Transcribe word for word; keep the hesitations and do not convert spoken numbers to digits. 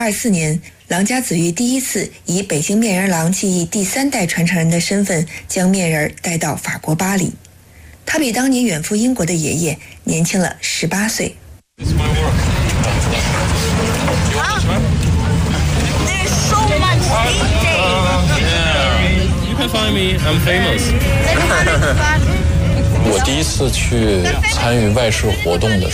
二四年，郎家子玉第一次以北京面人郎技艺第三代传承人的身份将面人带到法国巴黎。他比当年远赴英国的爷爷年轻了十八岁。 我第一次去参与外事活动的